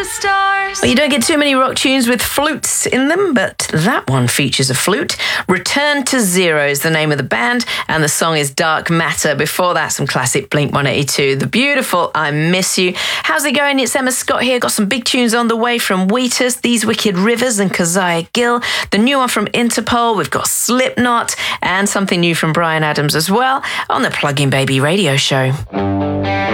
stars. Well, you don't get too many rock tunes with flutes in them, but that one features a flute. Return to Zero is the name of the band, and the song is Dark Matter. Before that, some classic Blink-182. The beautiful I Miss You. How's it going? It's Emma Scott here. Got some big tunes on the way from Wheatus, These Wicked Rivers and Keziah Gill. The new one from Interpol. We've got Slipknot and something new from Bryan Adams as well on the Plug In Baby radio show.